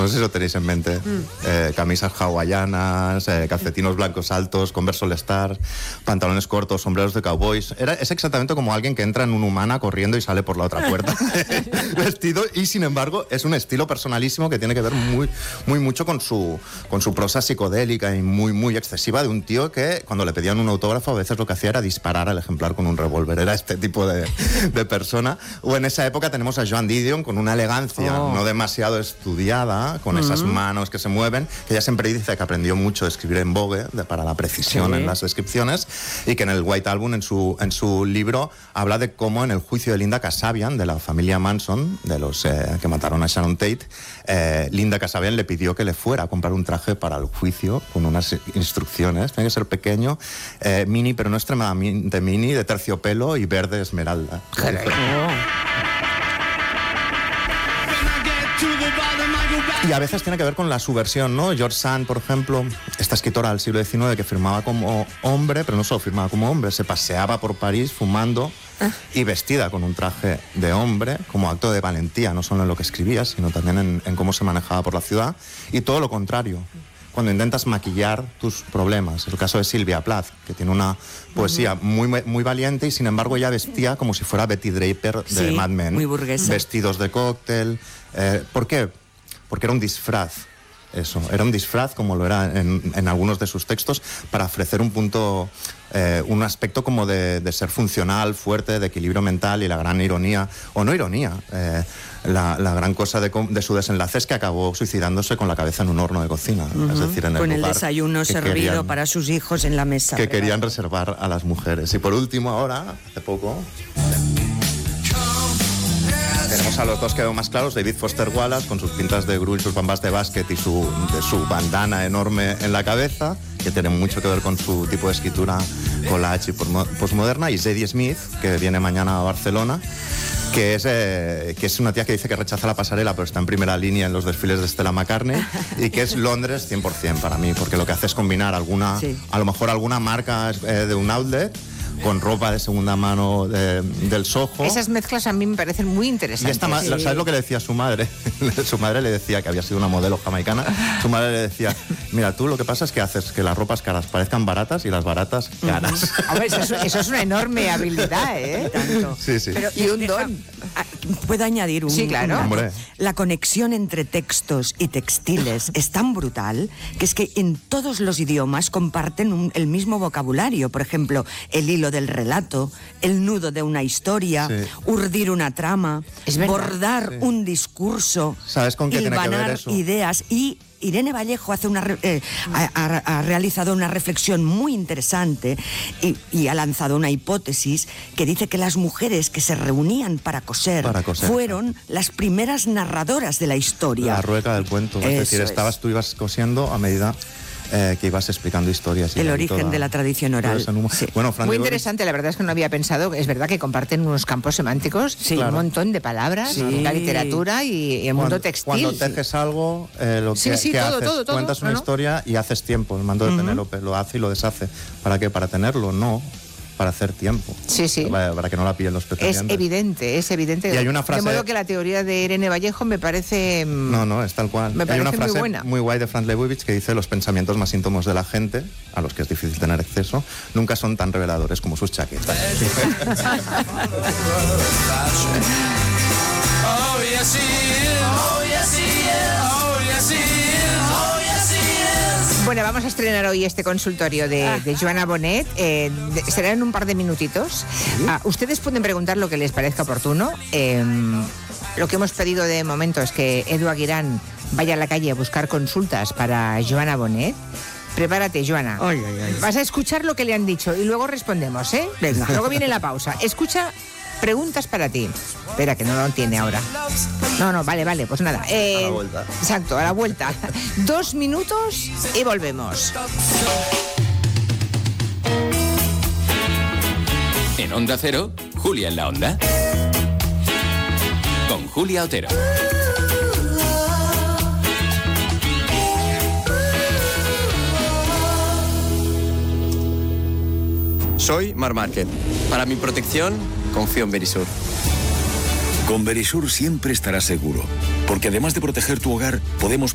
no sé si lo tenéis en mente. Camisas hawaianas, calcetinos blancos altos, Converse All Star, pantalones cortos, sombreros de cowboys. Es exactamente como alguien que entra en un Humana corriendo y sale por la otra puerta. Vestido, y sin embargo es un estilo personalísimo que tiene que ver muy mucho con su prosa psicodélica y muy excesiva, de un tío que cuando le pedían un autógrafo a veces lo que hacía era disparar al ejemplar con un revólver. Era este tipo de persona. O en esa época tenemos a Joan Didion con una elegancia no demasiado estudiada, con esas manos que se mueven, que ella siempre dice que aprendió mucho a escribir en Vogue para la precisión en las descripciones, y que en el White Album, en su libro, habla de cómo en el juicio de Linda Kasabian, de la familia Manson, de los que mataron a Sharon Tate, Linda Kasabian le pidió que le fuera a comprar un traje para el juicio con unas instrucciones. Tiene que ser pequeño, mini, pero no extremadamente mini, de terciopelo y verde esmeralda. Y a veces tiene que ver con la subversión, ¿no? George Sand, por ejemplo, esta escritora del siglo XIX que firmaba como hombre, pero no solo firmaba como hombre, se paseaba por París fumando y vestida con un traje de hombre, como acto de valentía, no solo en lo que escribía, sino también en cómo se manejaba por la ciudad. Y todo lo contrario, cuando intentas maquillar tus problemas. Es el caso de Sylvia Plath, que tiene una poesía muy valiente, y sin embargo ella vestía como si fuera Betty Draper de Mad Men. Muy burguesa. Vestidos de cóctel. ¿Por qué? Porque era un disfraz. Eso, era un disfraz, como lo era en algunos de sus textos, para ofrecer un punto, un aspecto como de ser funcional, fuerte, de equilibrio mental, y la gran ironía, o no ironía, la gran cosa de su desenlace es que acabó suicidándose con la cabeza en un horno de cocina. Es decir, en con el desayuno servido para sus hijos en la mesa. Que querían reservar a las mujeres. Y por último, ahora, hace poco, tenemos a los dos que veo más claros: David Foster Wallace, con sus pintas de grunge, sus bambas de básquet y su bandana enorme en la cabeza, que tiene mucho que ver con su tipo de escritura collage y postmoderna, y Zadie Smith, que viene mañana a Barcelona, que es una tía que dice que rechaza la pasarela, pero está en primera línea en los desfiles de Stella McCartney, y que es Londres 100% para mí, porque lo que hace es combinar a lo mejor alguna marca de un outlet con ropa de segunda mano del Soho. Esas mezclas a mí me parecen muy interesantes. ¿Sabes lo que le decía su madre? Su madre le decía, que había sido una modelo jamaicana, su madre le decía: mira, tú lo que pasa es que haces que las ropas caras parezcan baratas y las baratas caras. Hombre, eso es una enorme habilidad, ¿eh? Tanto. Sí. Pero, y un don. ¿Puedo añadir un? Sí, claro. Hombre. La conexión entre textos y textiles es tan brutal que es que en todos los idiomas comparten el mismo vocabulario. Por ejemplo, el hilo del relato, el nudo de una historia, urdir una trama, bordar un discurso, ¿sabes con qué tiene que ver eso? Ideas. Y Irene Vallejo ha realizado una reflexión muy interesante y ha lanzado una hipótesis que dice que las mujeres que se reunían para coser fueron las primeras narradoras de la historia. La rueca del cuento, es decir, tú ibas cosiendo a medida que ibas explicando historias. El origen de la tradición oral. Bueno, muy interesante, la verdad es que no había pensado. Es verdad que comparten unos campos semánticos, un montón de palabras, la literatura y el mundo textil. Cuando tejes algo, lo que haces, cuentas una historia y haces tiempo. El mando de Penélope lo hace y lo deshace. ¿Para qué? ¿Para tenerlo? No. Para hacer tiempo. Para que no la pillen los pretendientes. Es evidente. Y hay una frase, de modo que la teoría de Irene Vallejo me parece... No, es tal cual. Hay una frase muy guay de Franz Lebowitz que dice: los pensamientos más íntimos de la gente, a los que es difícil tener acceso, nunca son tan reveladores como sus chaquetas. Bueno, vamos a estrenar hoy este consultorio de Joana Bonet. Será en un par de minutitos. Ustedes pueden preguntar lo que les parezca oportuno. Lo que hemos pedido de momento es que Edu Aguirán vaya a la calle a buscar consultas para Joana Bonet. Prepárate, Joana. Vas a escuchar lo que le han dicho y luego respondemos, ¿eh? Venga. Luego viene la pausa. Escucha preguntas para ti. Espera, que no lo tiene ahora. No, vale, pues nada. A la vuelta. Exacto, a la vuelta. 2 minutos y volvemos. En Onda Cero, Julia en la Onda. Con Julia Otero. Soy Marc Márquez. Para mi protección, confío en Verisur. Con Verisur siempre estarás seguro, porque además de proteger tu hogar, podemos